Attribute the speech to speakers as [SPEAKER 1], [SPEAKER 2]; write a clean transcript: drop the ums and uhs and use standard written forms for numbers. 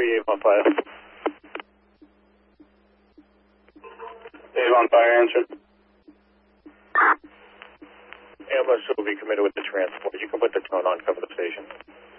[SPEAKER 1] 3815. Dave on fire, answer. Ambulance will be committed with the transport. You can put the tone on, cover the station.